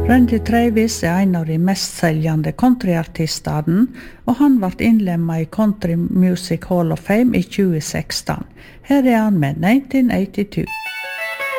Randy Travis en av de mest seljande countryartistene, og han ble innlemmet i Country Music Hall of Fame i 2016. Her han med 1982.